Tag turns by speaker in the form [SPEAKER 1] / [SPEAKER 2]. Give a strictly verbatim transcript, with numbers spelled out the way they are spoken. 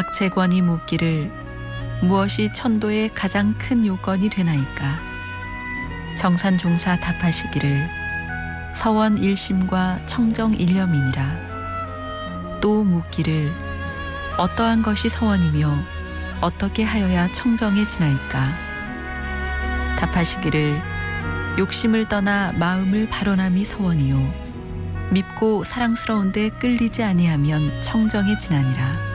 [SPEAKER 1] 박채권이 묻기를 무엇이 천도의 가장 큰 요건이 되나이까. 정산종사 답하시기를 서원 일심과 청정 일념이니라. 또 묻기를 어떠한 것이 서원이며 어떻게 하여야 청정에 지나이까. 답하시기를 욕심을 떠나 마음을 발언함이 서원이요 밉고 사랑스러운데 끌리지 아니하면 청정에 지나니라.